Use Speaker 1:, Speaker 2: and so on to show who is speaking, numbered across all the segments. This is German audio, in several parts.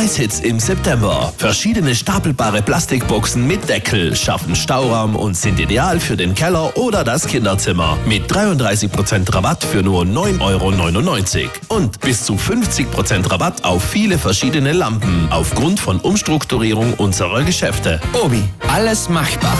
Speaker 1: Preishits im September. Verschiedene stapelbare Plastikboxen mit Deckel schaffen Stauraum und sind ideal für den Keller oder das Kinderzimmer. Mit 33% Rabatt für nur 9,99 €. Und bis zu 50% Rabatt auf viele verschiedene Lampen aufgrund von Umstrukturierung unserer Geschäfte.
Speaker 2: Obi, alles machbar.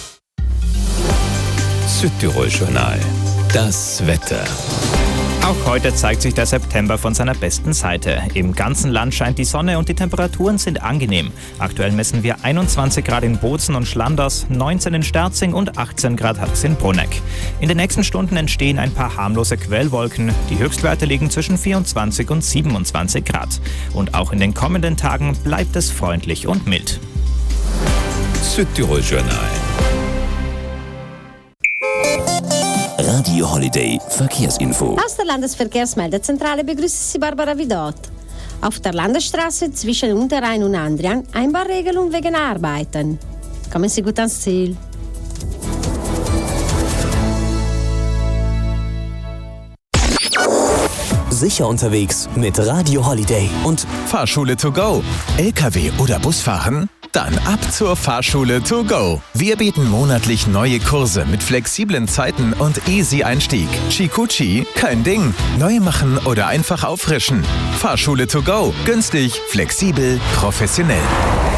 Speaker 2: Südtirol-Journal. Das Wetter.
Speaker 3: Auch heute zeigt sich der September von seiner besten Seite. Im ganzen Land scheint die Sonne und die Temperaturen sind angenehm. Aktuell messen wir 21 Grad in Bozen und Schlanders, 19 in Sterzing und 18 Grad hat es in Bruneck. In den nächsten Stunden entstehen ein paar harmlose Quellwolken. Die Höchstwerte liegen zwischen 24 und 27 Grad. Und auch in den kommenden Tagen bleibt es freundlich und mild.
Speaker 2: Südtirol-Journal.
Speaker 4: Radio Holiday Verkehrsinfo.
Speaker 5: Aus der Landesverkehrsmeldezentrale begrüßt Sie Barbara Vidot. Auf der Landesstraße zwischen Unterrhein und Andrian Einbahnregelung wegen Arbeiten. Kommen Sie gut ans Ziel.
Speaker 4: Sicher unterwegs mit Radio Holiday und
Speaker 6: Fahrschule to go. LKW oder Busfahren? Dann ab zur Fahrschule to go. Wir bieten monatlich neue Kurse mit flexiblen Zeiten und easy Einstieg. Chikuchi, kein Ding. Neu machen oder einfach auffrischen. Fahrschule to go. Günstig, flexibel, professionell.